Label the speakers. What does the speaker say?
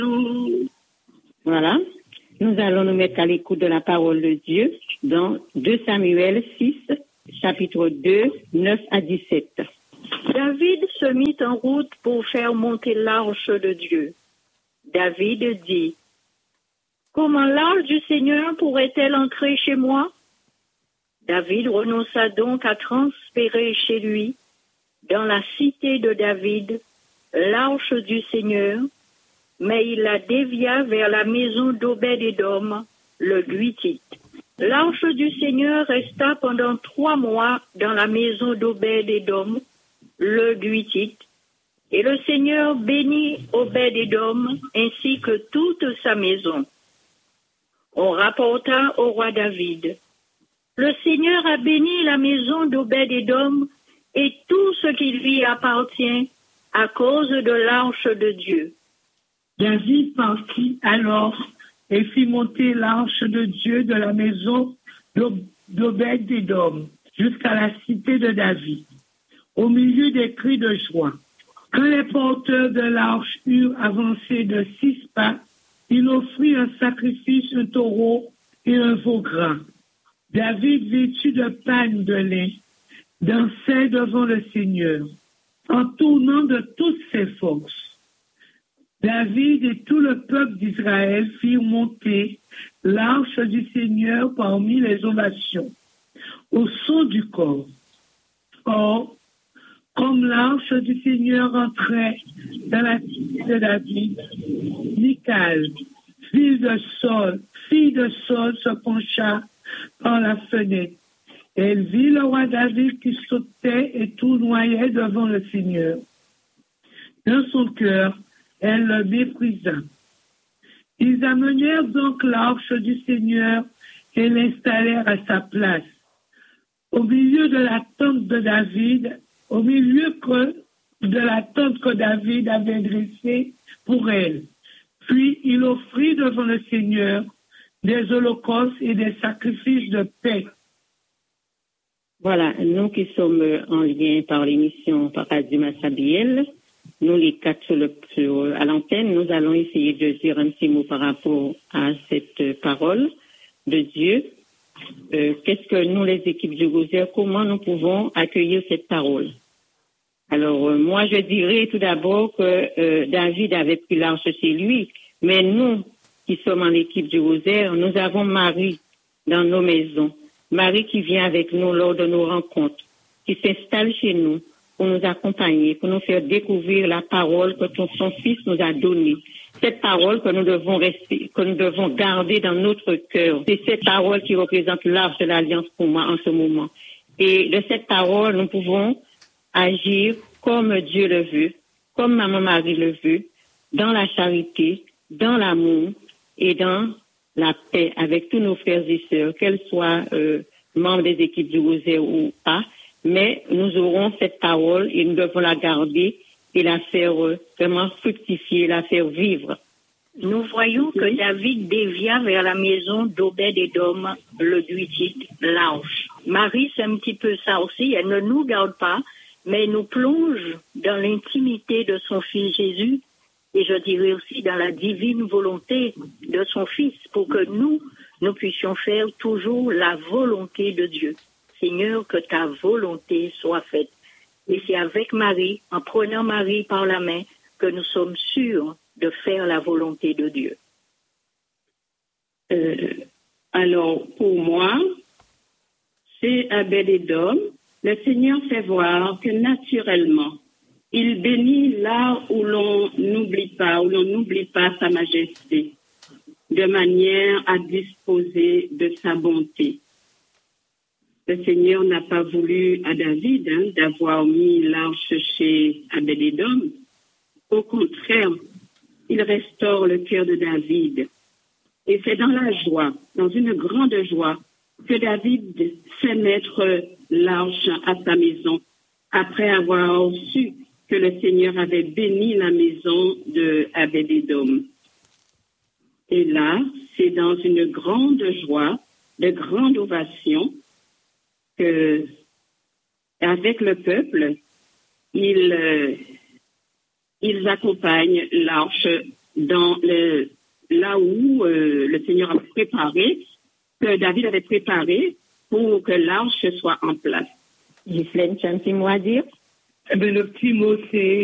Speaker 1: Voilà. Nous allons nous mettre à l'écoute de la parole de Dieu dans 2 Samuel 6, chapitre 2, 9 à 17.
Speaker 2: David se mit en route pour faire monter l'arche de Dieu. David dit, « Comment l'arche du Seigneur pourrait-elle entrer chez moi ?» David renonça donc à transférer chez lui, dans la cité de David, l'arche du Seigneur, mais il la dévia vers la maison d'Obed-Édom, le Guittite. L'arche du Seigneur resta pendant 3 mois dans la maison d'Obed-Édom, le Guittite, et le Seigneur bénit Obed-Édom ainsi que toute sa maison. On rapporta au roi David, « Le Seigneur a béni la maison d'Obed-Édom et tout ce qui lui appartient à cause de l'arche de Dieu. »
Speaker 3: David partit alors et fit monter l'arche de Dieu de la maison d'Obed-Édom jusqu'à la cité de David, au milieu des cris de joie. Quand les porteurs de l'arche eurent avancé de 6 pas, il offrit un sacrifice, un taureau et un veau gras. David, vêtu de panne de lin, dansait devant le Seigneur, en tournant de toutes ses forces. David et tout le peuple d'Israël firent monter l'arche du Seigneur parmi les ovations, au son du corps. Or, comme l'arche du Seigneur entrait dans la cité de David, Michal, fille de Saul, se pencha par la fenêtre. Elle vit le roi David qui sautait et tournoyait devant le Seigneur. Dans son cœur, elle le méprisa. Ils amenèrent donc l'arche du Seigneur et l'installèrent à sa place, au milieu de la tente de David, au milieu de la tente que David avait dressée pour elle. Puis il offrit devant le Seigneur des holocaustes et des sacrifices de paix.
Speaker 1: Voilà, nous qui sommes en lien par l'émission par Radio Massabielle, nous les 4 à l'antenne, nous allons essayer de dire un petit mot par rapport à cette parole de Dieu. Qu'est-ce que nous, les équipes du Gozer, comment nous pouvons accueillir cette parole? Alors, moi, je dirais tout d'abord que David avait pris l'arche chez lui, mais nous, qui sommes en équipe du Gozer, nous avons Marie dans nos maisons. Marie qui vient avec nous lors de nos rencontres, qui s'installe chez nous pour nous accompagner, pour nous faire découvrir la parole que son Fils nous a donnée. Cette parole que nous devons que nous devons garder dans notre cœur. C'est cette parole qui représente l'arche de l'Alliance pour moi en ce moment. Et de cette parole, nous pouvons agir comme Dieu le veut, comme Maman Marie le veut, dans la charité, dans l'amour et dans la paix avec tous nos frères et sœurs, qu'elles soient membres des équipes du Gozer ou pas, mais nous aurons cette parole et nous devons la garder et la faire vraiment fructifier, la faire vivre.
Speaker 2: Nous voyons que David dévia vers la maison d'Obed-Édom, le Guittite, l'arche. Marie, c'est un petit peu ça aussi, elle ne nous garde pas, mais nous plonge dans l'intimité de son Fils Jésus, et je dirais aussi dans la divine volonté de son Fils, pour que nous puissions faire toujours la volonté de Dieu. Seigneur, que ta volonté soit faite. Et c'est avec Marie, en prenant Marie par la main, que nous sommes sûrs de faire la volonté de Dieu.
Speaker 4: Alors, pour moi, c'est Obed-Édom. Le Seigneur fait voir que naturellement, il bénit là où l'on n'oublie pas sa majesté, de manière à disposer de sa bonté. Le Seigneur n'a pas voulu à David d'avoir mis l'arche chez Obed-Édom. Au contraire, il restaure le cœur de David. Et c'est dans la joie, dans une grande joie, que David fait mettre l'arche à sa maison, après avoir su que le Seigneur avait béni la maison de Obed-Édom. Et là, c'est dans une grande joie, de grande ovation, que, avec le peuple, ils accompagnent l'arche là où le Seigneur a préparé, que David avait préparé pour que l'arche soit en place.
Speaker 1: Ghislaine, tu as un petit mot à dire?
Speaker 3: Eh bien, le petit mot, c'est